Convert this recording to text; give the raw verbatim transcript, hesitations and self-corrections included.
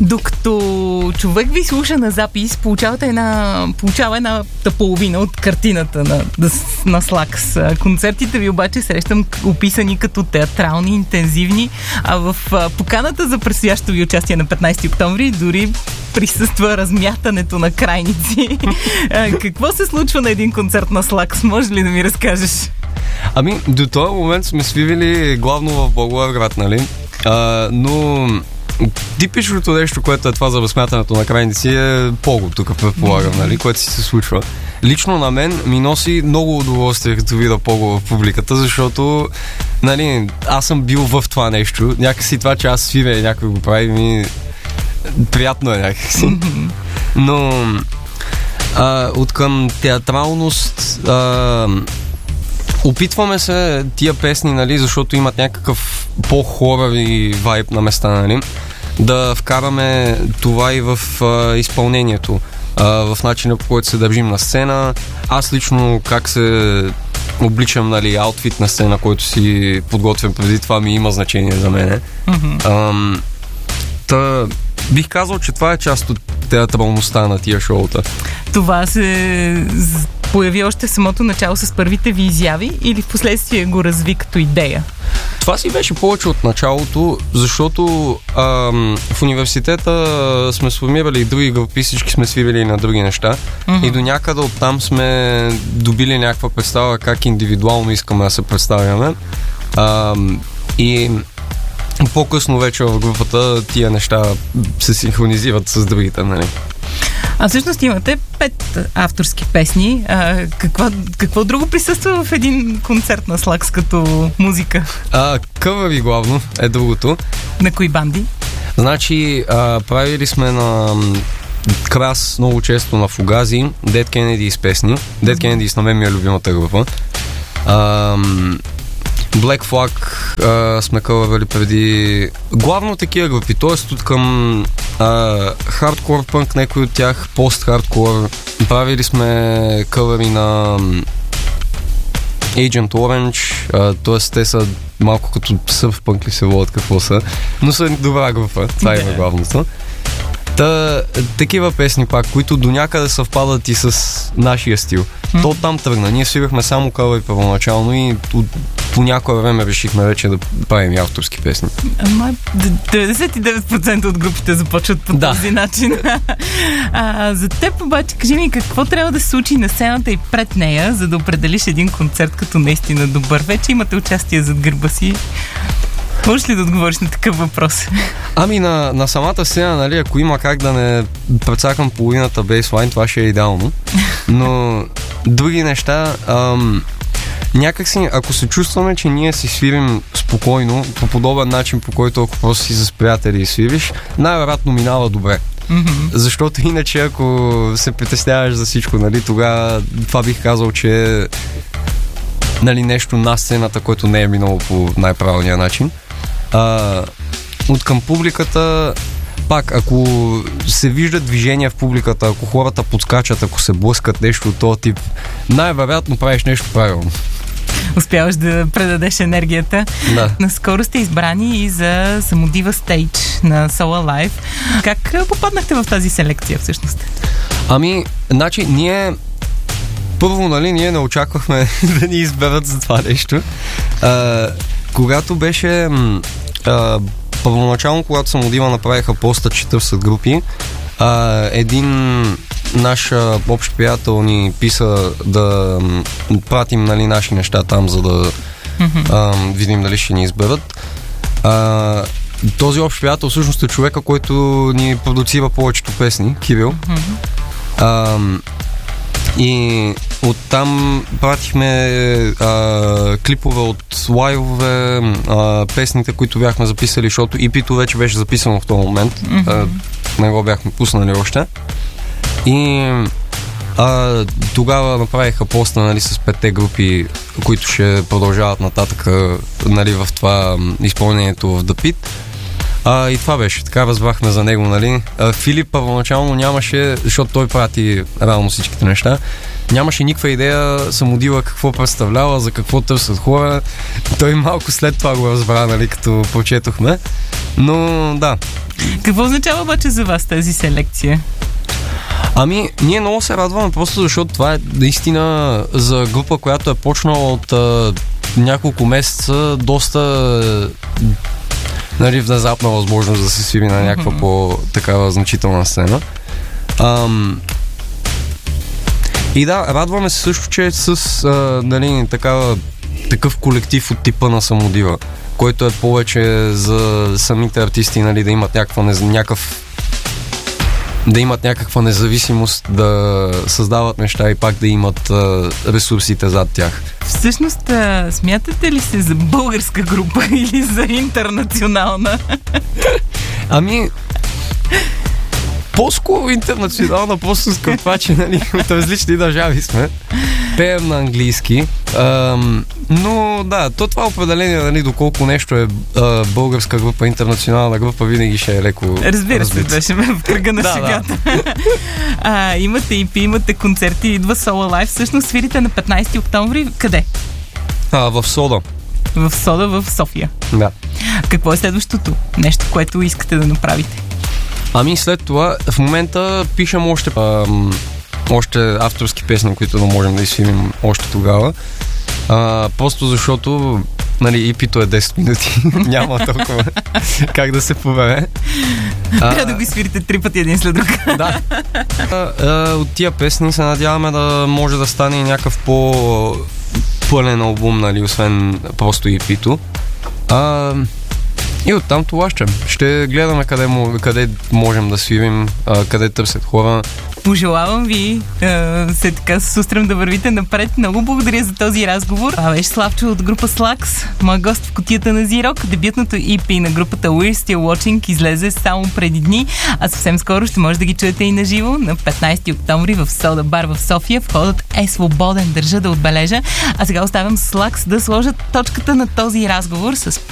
Докато човек ви слуша на запис, получавате една, получава една половина от картината на, на Слакс. Концертите ви обаче срещам описани като театрални, интензивни, а в поканата за предстоящо ви участие на петнайсети октомври дори присъства размятането на крайници. Какво се случва на един концерт на Слакс? Може ли да ми разкажеш? Ами, до този момент сме свивили главно в Благоевград, нали? А, но типичното нещо, което е това за размятането на крайници е Пого, тук предполагам, нали? Което си се случва. Лично на мен ми носи много удоволствие, като видя Пого в публиката, защото, нали, аз съм бил в това нещо. Някакси това, че аз свиря и някой го прави, ми приятно е някакси. Но а, от към театралност а, опитваме се тия песни, нали, защото имат някакъв по-хорър вайб на места, нали, да вкараме това и в а, изпълнението, а, в начина, по който се държим на сцена. Аз лично как се обличам, нали, аутфит на сцена, който си подготвям преди това, ми има значение за мене. Mm-hmm. Ам, та, бих казал, че това е част от театралността на тия шоута. Това се появи още в самото начало с първите ви изяви или в последствие го разви като идея? Това си беше повече от началото, защото ам, в университета сме сформирали и други групи, всички сме свирили на други неща, mm-hmm. и до някъде оттам сме добили някаква представа как индивидуално искаме да се представяме. Ам, и по-късно вече в групата тия неща се синхронизират с другите, нали? А всъщност имате пет авторски песни. А, какво, какво друго присъства в един концерт на Слакс като музика? А, къвъри главно е другото. На кои банди? Значи, а, правили сме на Крас много често на Фугази, Dead Kennedys песни. Dead Kennedys на мен ми е любимата група. А, Black Flag а, сме къвървали преди главно такива групи, т.е. от към хардкор пънк, някой от тях пост-хардкор. Правили сме къвъри на Agent Orange, т.е. те са малко като съв пънк ли се водят, какво са, но са добра група, това yeah. е главното. Та, такива песни пак, които до някъде съвпадат и с нашия стил. Mm. То там тръгна. Ние свирахме само къвъри първоначално и от, по някое време решихме вече да правим и авторски песни. Ама деветдесет и девет процента от групите започват по да. този начин. А, за теб обаче, кажи ми, какво трябва да се случи на сцената и пред нея, за да определиш един концерт като наистина добър? Вече имате участие зад гърба си. Можеш ли да отговориш на такъв въпрос? Ами на, на самата сцена, нали, ако има как да не прецакам половината бейслайн, това ще е идеално. Но други неща, ам, някакси, ако се чувстваме, че ние си свирим спокойно, по подобен начин, по който ако просто си с приятели и свириш, най-вероятно минава добре. Mm-hmm. Защото иначе, ако се притесняваш за всичко, нали, тогава това бих казал, че е, нали, нещо на сцената, което не е минало по най-правилния начин. А, от към публиката, пак, ако се вижда движение в публиката, ако хората подскачат, ако се блъскат нещо от този тип, най-вероятно правиш нещо правилно. Успяваш да предадеш енергията. Да. Наскоро сте избрани и за Самодива стейдж на Soul Alive. Как попаднахте в тази селекция всъщност? Ами, значи, ние първо, нали, ние не очаквахме да ни изберат за това нещо. А, когато беше а, първоначално, когато Самодива направиха поста, че търсят групи, а, един наш а, общ приятел ни писа да м, пратим, нали, наши неща там, за да mm-hmm. а, видим дали ще ни изберат. А, този общ приятел всъщност е човека, който ни продуцира повечето песни, Кирил. Mm-hmm. А, и оттам пратихме а, клипове от лайвове, а, песните, които бяхме записали, защото и пи-то вече беше записано в този момент. Mm-hmm. А, не го бяхме пуснали още. И а, тогава направиха поста, нали, с петте групи, които ще продължават нататък, нали, в това изпълнението в The Pit. А, и това беше. Така разбрахме за него, нали. А, Филип първоначално нямаше, защото той прати реално всичките неща, нямаше никаква идея Самодива какво представлява, за какво търсят хора. Той малко след това го разбра, нали, като прочетохме. Но да. Какво означава обаче за вас тази селекция? Ами, ние много се радваме, просто защото това е наистина за група, която е почнала от а, няколко месеца, доста нали, внезапна възможност да се свири на някаква mm-hmm. по-такава значителна сцена. Ам... И да, радваме се също, че с а, нали, такава, такъв колектив от типа на Самодива, който е повече за самите артисти, нали, да имат някаква, някакъв да имат някаква независимост, да създават неща и пак да имат а, ресурсите зад тях. Всъщност, а, смятате ли се за българска група или за интернационална? Ами, по-скоро интернационална, просто с това, че нали, от различни държави сме. Пеем на английски. Ам, но да, то това определение, нали, доколко нещо е а, българска група, интернационална група, винаги ще е леко разбира се, беше в кръга на да, шегата. Да. а, имате и пи, имате концерти, идва Сола Лайв. Всъщност свирите на петнайсети октомври. Къде? А, в Сода. В Сода, в София. Да. Какво е следващото? Нещо, което искате да направите? Ами след това, в момента пишем още ам, още авторски песни, които да можем да изфилмим още тогава. А, просто защото нали, и пи-то е десет минути. Няма толкова как да се повеме. Трябва да го свирите три пъти един след друг. Да. А, а, от тия песни се надяваме да може да стане и някакъв по-пълен албум, нали, освен просто и пи-то. А, и оттам това ще. Ще гледаме къде, къде можем да свирим, къде търсят хора. Пожелавам ви се така с устрем да вървите напред. Много благодаря за този разговор. Това беше Славчо от група Slux, мой гост в кутията на Z-Rock. Дебютното и пи на групата We're Still Watching излезе само преди дни, а съвсем скоро ще може да ги чуете и на живо на петнайсети октомври в Сода бар в София. Входът е свободен, държа да отбележа. А сега оставям Slux да сложат точката на този разговор с